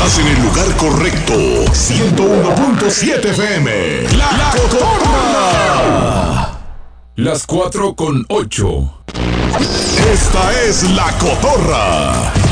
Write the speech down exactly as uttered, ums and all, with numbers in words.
Estás en el lugar correcto. ciento uno punto siete F M. La, la Cotorra. Las cuatro con ocho. Esta es La Cotorra.